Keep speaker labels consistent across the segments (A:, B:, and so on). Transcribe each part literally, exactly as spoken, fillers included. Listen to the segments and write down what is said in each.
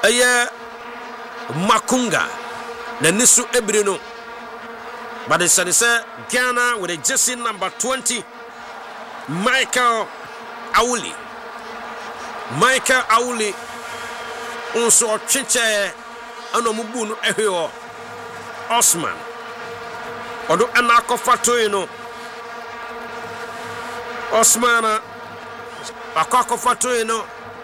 A: Aye Makunga na nisu ebrino. But the say Ghana with a jersey number twenty, Michael Auli. Michael Auli unso chiche anomubu no ehio Osman. Odo anakofato ino Osman akofato ino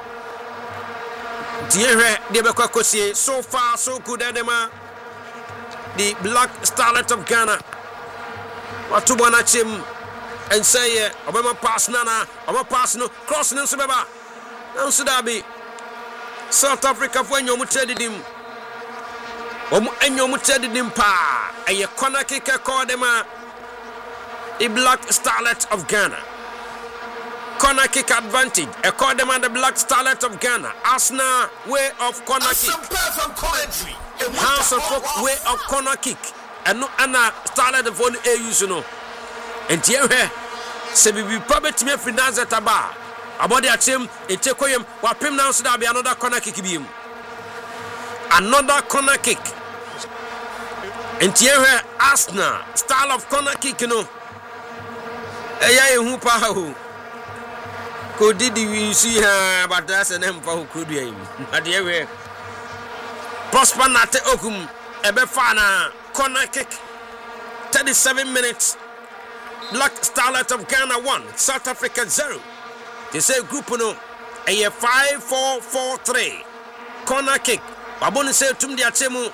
A: Diere de bekwakosie. So far so good edema. The Black Starlet of Ghana. Watu bwana chim and say obama pass nana, obama pass no cross no sebeba. Nanso dabi. South Africa for enyo mutedi dim. Omu enyo mutedi dim pa. Eye corner kick call them the Black Starlet of Ghana. Corner kick advantage. A call them the Black Starlet of Ghana. Arsenal way of corner kick. House of folk way of corner kick. And no Anna Starlet of one A U no. And here se bibi probably me finance at aba. About the team it take him what pim now so that be another corner kick be him. Another corner kick. And here Arsenal style of corner kick you know. Eya ehu pa ho. Ko didi we see ha but that's an em for could be him. At here Prosper Nate Okum Ebefana corner kick. thirty-seven minutes. Black Starlet of Ghana one, South Africa zero. They say group no a five four four three. Corner kick. Baboni say tum dia chemu.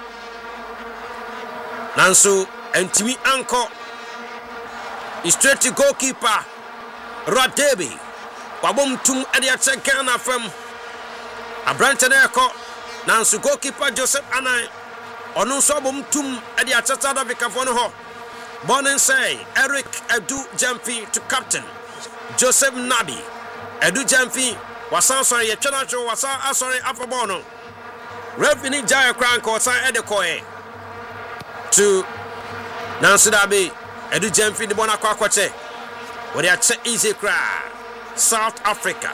A: Nanso Entimi Anko is straight to goalkeeper Rod Derby. Babom tum adia check Ghana from Abrante Eko. Nanso goalkeeper Joseph Anai ono so bom tum adia check South Africa for no ho. Born say Eric Edu Jamfi to captain Joseph Nabi. Edu Jamfi was sorry a channel was sorry Afabono. Revenue Jaya Crank or San Edekoe to Nancy Dabi. Edu Jamfi the Bonakwache. What they are easy cry. South Africa.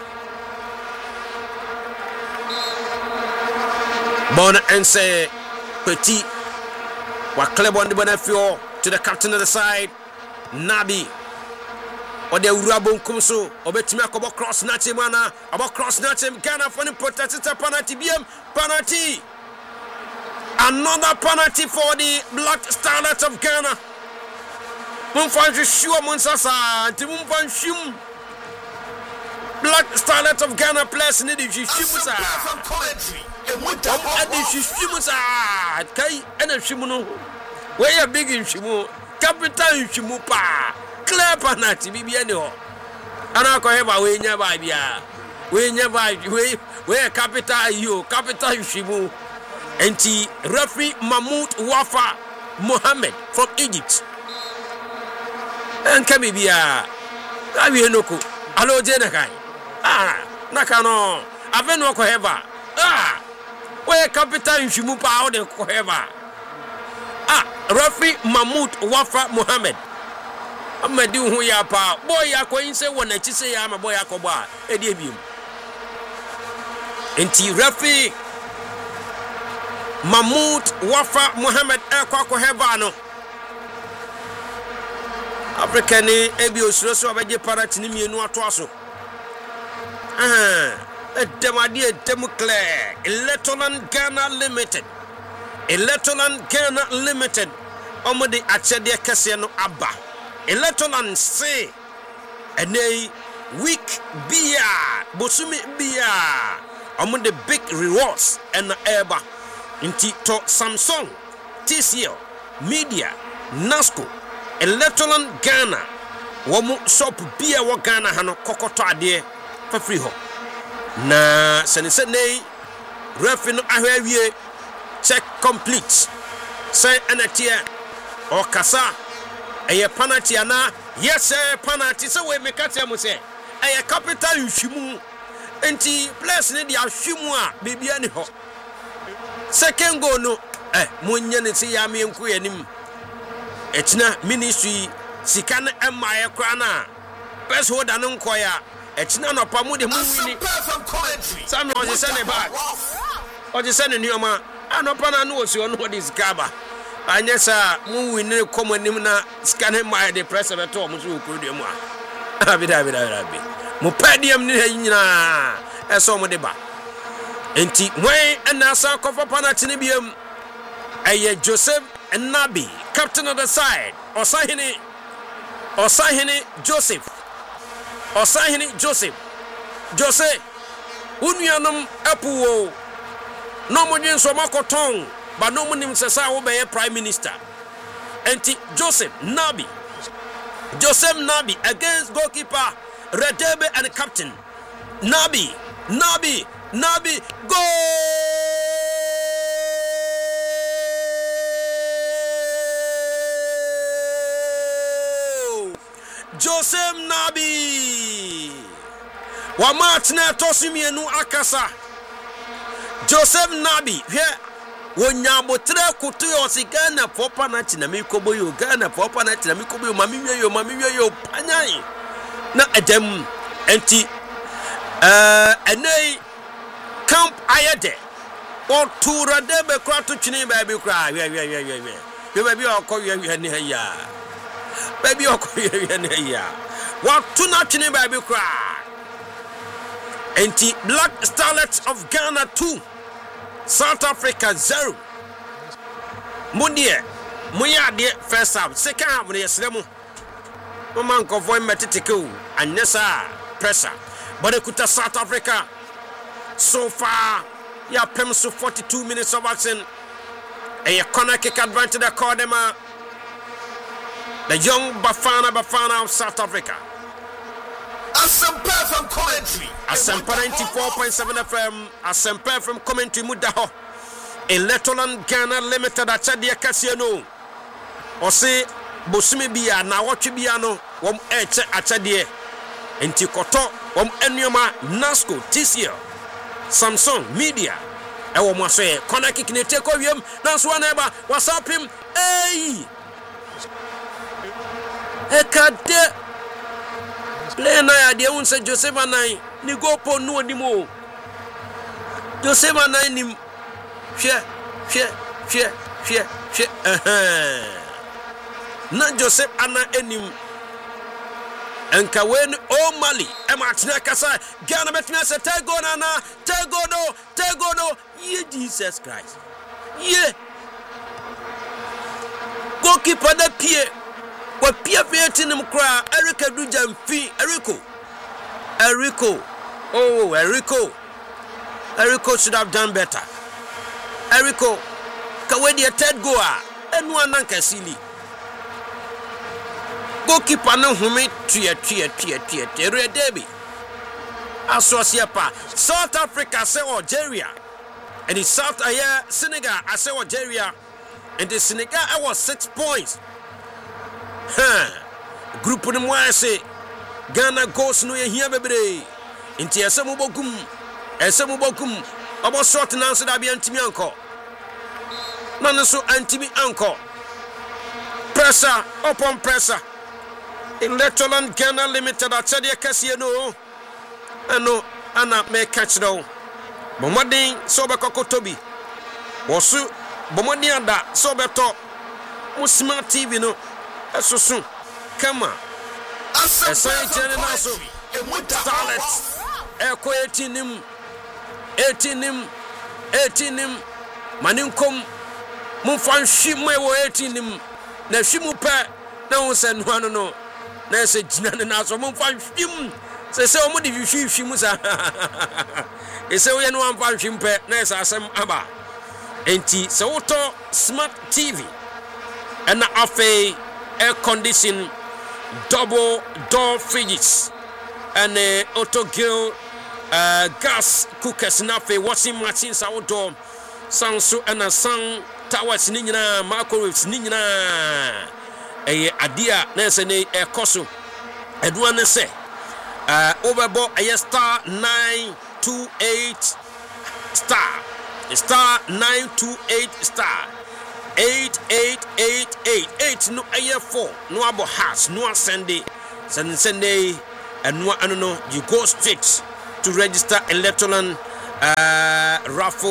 A: Born and say Petit. What club on the Bonafio. To the captain of the side, Nabi. Or the Urabon Kumso, or Betime Akobo cross Natimana, about cross Natim, Ghana for the protected penalty, B M penalty. Another penalty for the Black Starlet of Ghana. Mumfan Shua Munsasa, Timumfan Shum. Black Starlet of Ghana players in the Shimusa. At the Shimusa, Kai and a Shimuno. Where you big in Shimu, capital in Shimu pa, clear penalty, be any ho. And I can have a way never be a way never way where capital you, capital in Shimu, and T referee Mahmoud Wafa Mohammed from Egypt. And can be a I will no cook. Hello, Jenakai. Ah, Nakano, Aveno Coheva. Ah, where capital in Shimu pa, the Coheva. Ah, referee Mahmoud Wafa Mohammed. Amadu hu ya pa. Boy ya ko inse wona chi se ya ma boy akoba. E die bium. Enti referee Mahmoud Wafa Mohammed e kwa ko heba no. Africa ni ebi osuro so abeje parati ni mienu ato aso. Ah, edemade edem clear. Electoral Ghana Limited. Electoral Ghana Limited. Omode achede kese no aba. Electoral say ene week bia bosumi bia. Omode big rewards and eba. Inti to Samsung, T C L, Media, Nasco, Electoral Ghana. Womu shop bia wa Ghana hano kokoto ade for free ho. Na senese nei refi no ahwawie check complete. Say anatia or kasa eye penalty ana yes sir penalty so we make atia mo say eye capital hwimu enti place ne dia hwimu a bibia ni ho. Second goal no eh monye ne se ya me enku yanim etina ministry sika na emaye kra na best holder no nkoya etina no pa mu de mu wini Samuel was send it back o je se ne nioma anopa na no osi ono de skaba anya sa mu winne komonim na scan my the press beto mo so okuru mu a abida abida abida mo padiam ni nyina eso mo de ba enti wen anasa kofa panati ne biam aye Joseph Nabi captain of the side Osahini Osahini Joseph Osahini Joseph Jose unuanum apuwo no mo nyen so makoton ba no mo nim sesa wo be prime minister enti Joseph Nabi Joseph Nabi against goalkeeper Radebe and captain Nabi Nabi Nabi goal Joseph Nabi wa matna tosimienu akasa Joseph Nabi here wonya botre kutu yo sigana popa na tina mikobo yo gana popa na tina mikobo yo mamiwe yo mamiwe yo panyan na edem enti eh enei camp ayede o tura de be kra to twini ba bi kra we we we we we ba bi okọ we we ne ya ba bi okọ we we ne ya wa tu na twini ba bi kra enti Black Starlets of Ghana two South Africa zero Mudie muya de first half second half ne yesremu mo man ko voy meteteke anyesa pressure but ekuta South Africa so far ya pem so forty-two minutes of action a corner kick advantage the Cordema the young Bafana Bafana of South Africa
B: Asempa from commentary
A: Asempa ninety-four point seven F M Asempa from commentary mudaho Electoral Ghana Limited achadia kasiano ose bosumi bia na wotwe bia no wom eche achadie enti koto wom enuoma Nasco this year Samsung Media e wo mo so e corner kick ne take owiem na so na eba wasapim ei ekade play na ya de unse Joseph Anai ni go po no odimo Joseph Anai ni hwe hwe hwe hwe hwe eh na Joseph Anai enim enka wen o Mali e ma tena kasa Ghana betena se tego na na tego no tego no ye Jesus Christ ye goalkeeper da pie wa pie pie nim kra Erika Duja mfi Eriko Eriko oh Eriko Eriko should have done better Eriko ka we the third goal enu ananka sili goalkeeper no humi tia tia tia tia tia Debi Asosiapa South Africa say Algeria and the South Aya Senegal I say Algeria and the Senegal I was six points huh group no mo say Ghana goes no here bebre inti asemu bokum asemu bokum obo short na so da bia ntimi anko na no so antimi anko pressure upon pressure Electoral Ghana Limited achadia kasiye no ano ana me catch no bomodin so be kokotobi wosu bomodin ada so be to mo smart T V no esusu kama asai chene na so Starlets eko eighteen nim eighteen nim eighteen nim maninkom mo fan hwimo e wo eighteen nim na hwimu pa na wo se no no no na se jina na so mo fan hwim se se o mo di hwi hwimu sa e se wo ye no an fan hwim pa na se asem aba enti se wo to smart T V and afa air condition double door fridges and uh, auto grill uh, gas cookers na fe washing machines outdoor sanso and a sang towers ni nyina microwaves ni nyina eh adia na se ne ekoso edua ne se uh overbo a star nine two eight star star nine two eight star eight eight eight eight eight no aye four no abo hash no Sunday Sunday Sunday and no ano you go straight to register electoral uh raffle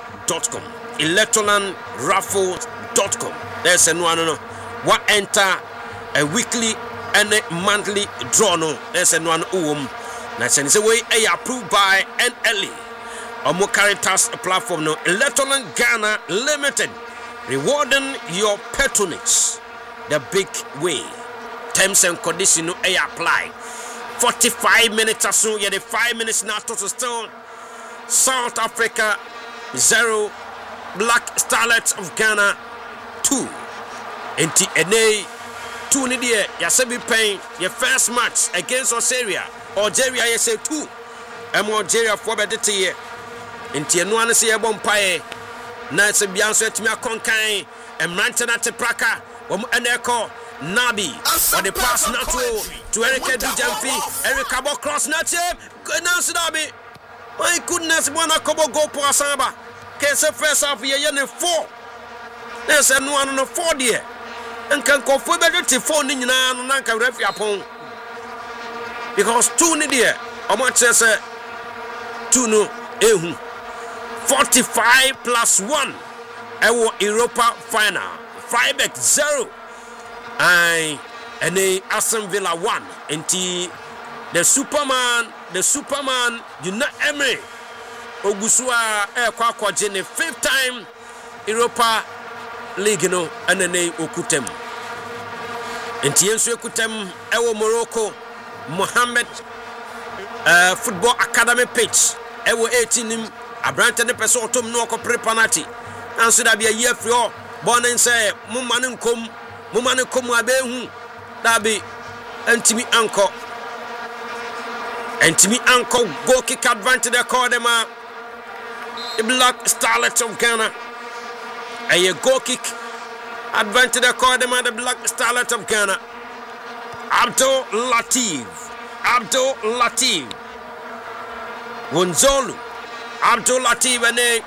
A: dot com. electoland raffles dot com. There's a no no no. What enter a weekly and a monthly draw no. There's a no um. That's a way a approved by N L E. Omo Caritas platform no. Electoland Ghana Limited. Rewarding your patronage the big way. Terms and conditions no a apply. forty-five minutes or so. Yeah, the five minutes now to still South Africa zero. Black Starlets of Ghana two. And T N A two in the year. Yasabi paying your first match against Algeria. Algeria, you say two. And Algeria for better year. And T N one say a bompire. Nice and Bianso to me a conkai. And Mantana Tepraka. And Echo Nabi. Or the pass natural to Erika Dijamfi. Erika Bo cross nature. Goodness, Nabi. My goodness, Monaco go for Saba. Case first half year yen four. There's a one on a four dear. And can confirm better phone in Nanka refi upon. Because two in dear. How much as a two no eh forty-five plus one. Our Europa final. Five x zero. I and a Aston Villa one. And the Superman, the Superman, you not Emery. Ogusua e kwa kwa jene fifth time Europa League no anane okutem. Enti enso ekutem ewo Morocco Mohammed uh, Football Academy pitch ewo eighteen nim abrante ne pese otom no okopre penalty. Anso da bia ye free o bonin say mumma ne nkom mumma ne kom abehu da bi antimi anko antimi anko go kick advantage the call them out. The Black Starlets of Ghana. A goal kick. Advantage they call them the Black Starlets of Ghana. Abdul Latif. Abdul Latif. Wonzolu. Abdul Latif and they.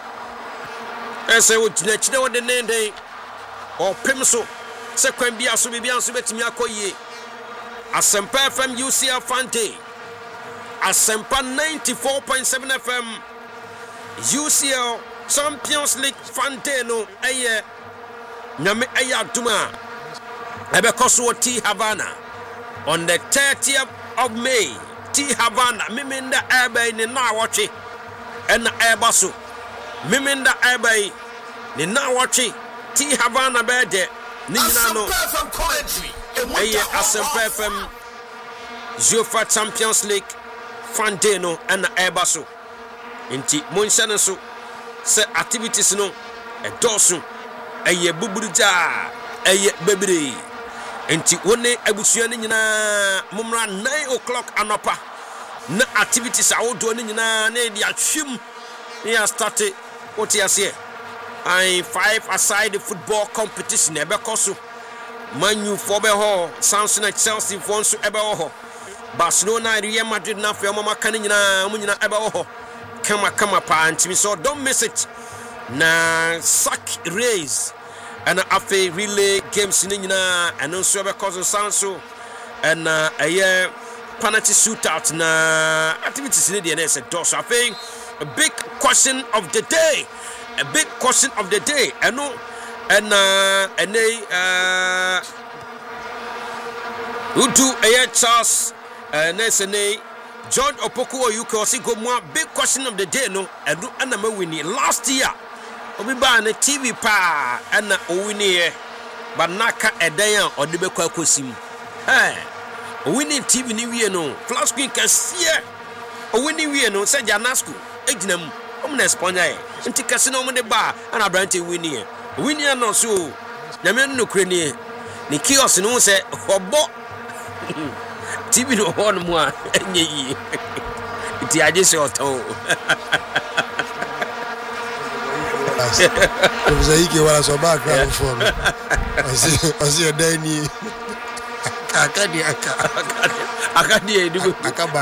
A: I say what you know what the name they. Or Pimso. Second Biasu Biasu Betimiakoye. Asempa F M U C L Fante. Asempa ninety-four point seven F M. U C L Champions League Fanteno aye nyame aye aduma ebe koso T Havana on the thirtieth of May. T Havana miminda ebe ni na wachi ena eba so miminda ebe ni na wachi T Havana bede ni nyina no aye Asempa F M UEFA Champions League Fanteno ena eba so. Inti monshana so se activities no e dosu eye buburuja eye bebre inti woni abusua ni nyina mumra nine o'clock anopa na activities awodo ni nyina na di atwem ya start what you say I five aside the football competition e be koso Manu for be ho Samsung Chelsea for so e be ho Barcelona Real Madrid na fe mama kan nyina mu nyina e be ho Kama kama pa ntimi so don't miss it na sack race and afi relay games ni nyina and so be cause sanso and a year penalty shootout na activities ni dey na say do so afi a big question of the day a big question of the day and no and uh and uh who do a Charles and uh, George Opoku you can see go more big question of the day no and na winning last year obi ba na T V pa and na owini but naka edan or de bekwa kosim eh owini T V ni wie no flash screen can see owini wie no say Janasco ejina mu om na sponsor e nti kase no mo de ba ana branch winnie winnie no so nyame no kure ni ni kiosk no say obo T V no one more enye yi ti aje se oto
B: Professor Ike wala so background for me asi asi odani akadi aka
A: akadi edibu
B: akaba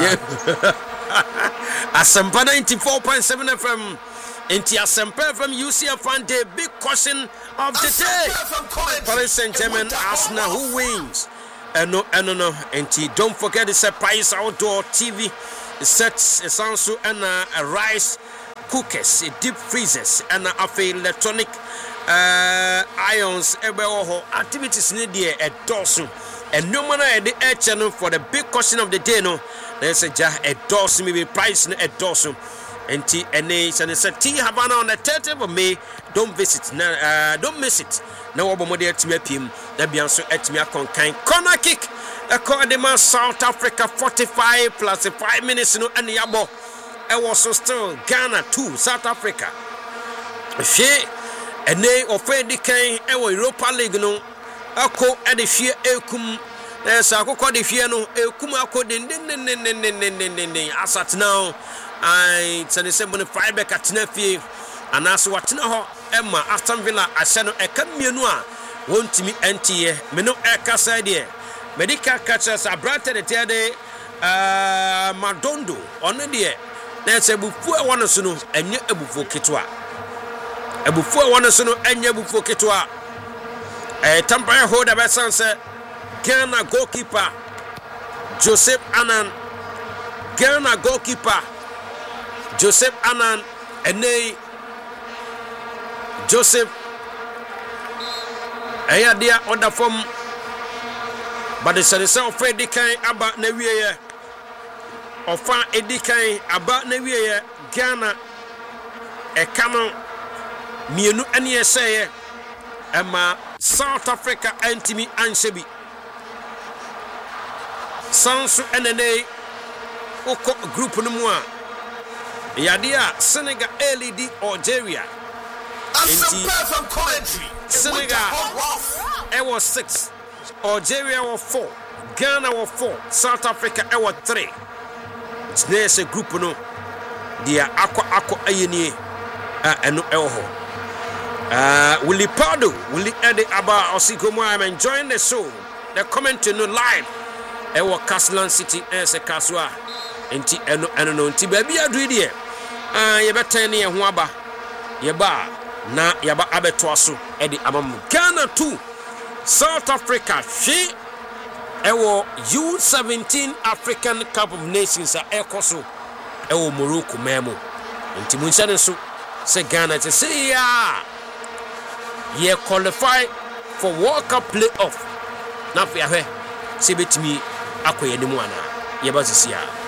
A: Asempa ninety-four point seven F M Inti Asempa F M U C L Fan Day big question of the day Paris Saint-Germain Arsenal who wins. And no, and no, no, and don't forget the surprise outdoor T V sets, a Sansu and a rice cookers, deep freezers, and afi electronic uh, irons ebe activities need there a dozen. And no man at the air channel for the big question of the day. No, there's a jar a dozen, maybe price a dozen. And T N A and it's a T Havana on the thirtieth of May. Don't visit, uh, don't miss it. Now, Obamodi at me, Pim, Nabianso at me, a conkind corner kick. According to South Africa, forty-five plus five minutes, no, and Yabo. I was so still Ghana two, South Africa. She and they offered the Kane, our Europa League, no. Ako at the fear Ekum. There's a cocoa de Fiano, Ekuma coding, as at now. I send a seven five back at Nefi, and as what now, Emma, Aston Villa, I send a Caminoa, won't me empty, Meno Eka idea. Medical catchers are brought to the Tede uh, Madondo on the day. There's a bufua one of Sunu and yet a bufo Kitua. A bufua one of Sunu and yet bufo Kitua. A Tampere holder by sunset. Ghana goalkeeper Joseph Annan. Ghana goalkeeper Joseph Annan. And they Joseph Ayadia on the form. But the Sanisa of Freddy Kain about Nevia or Fan Edikain about Nevia, Ghana, a canon, Mienu and Yesaya, and my South Africa Antimi Anshebi Sansu N N A Oko Group Numwa Yadia, Senegal, L E D, Algeria. Senegal, I was six. Algeria was four, Ghana was four, South Africa I was three. There's a group no, they are aqua aqua ayeni, and no elho. Uh, Willie Pardo, Willie Eddie Abba Osikomo, I'm enjoying the show. They're coming to no live. I was Castle City as a Casua, and T and no T baby I do it. Ah, you better near Huaba, Yaba, na Yaba Abetwasu, Eddie Abam, Ghana too. South Africa, she ewo U seventeen African Cup of Nations at Ekoso, ewo Morocco memo. Nti munchane so se Ghana to say ya, ye qualify for World Cup playoff. Na fi ahwe se betimi akoye demu ana ye ba sisi ya.